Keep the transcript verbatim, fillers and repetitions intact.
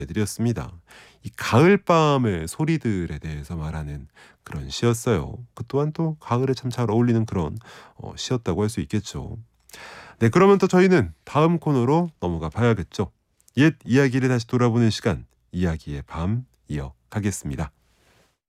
드렸습니다. 이 가을밤의 소리들에 대해서 말하는 그런 시였어요. 그 또한 또 가을에 참 잘 어울리는 그런 어 시였다고 할 수 있겠죠. 네, 그러면 또 저희는 다음 코너로 넘어가 봐야겠죠. 옛 이야기를 다시 돌아보는 시간, 이야기의 밤 이어가겠습니다.